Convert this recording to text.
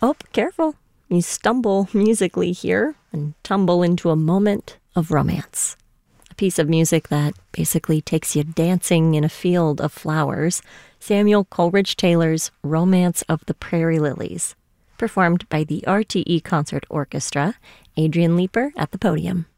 Oh, careful. You stumble musically here and tumble into a moment of romance. A piece of music that basically takes you dancing in a field of flowers. Samuel Coleridge Taylor's Romance of the Prairie Lilies, performed by the RTE Concert Orchestra. Adrian Leeper at the podium.